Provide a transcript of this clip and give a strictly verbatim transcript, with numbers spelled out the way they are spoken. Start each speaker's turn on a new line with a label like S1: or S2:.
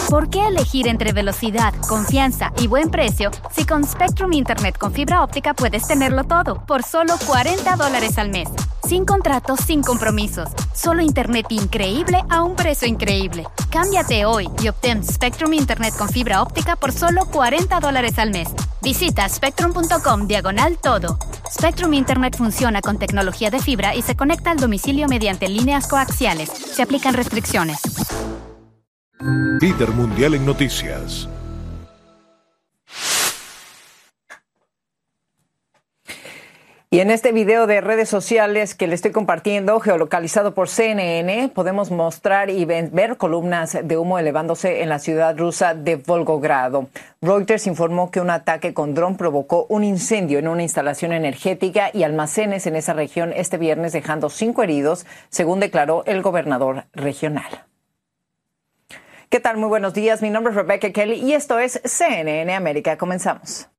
S1: ¿Por qué elegir entre velocidad, confianza y buen precio si con Spectrum Internet con fibra óptica puedes tenerlo todo por solo cuarenta dólares al mes? Sin contratos, sin compromisos. Solo Internet increíble a un precio increíble. Cámbiate hoy y obtén Spectrum Internet con fibra óptica por solo cuarenta dólares al mes. Visita spectrum.com diagonal todo. Spectrum Internet funciona con tecnología de fibra y se conecta al domicilio mediante líneas coaxiales. Se aplican restricciones.
S2: Líder mundial en noticias.
S3: Y en este video de redes sociales que le estoy compartiendo, geolocalizado por C N N, podemos mostrar y ver columnas de humo elevándose en la ciudad rusa de Volgogrado. Reuters informó que un ataque con dron provocó un incendio en una instalación energética y almacenes en esa región este viernes, dejando cinco heridos, según declaró el gobernador regional. ¿Qué tal? Muy buenos días. Mi nombre es Rebecca Kelly y esto es C N N América. Comenzamos.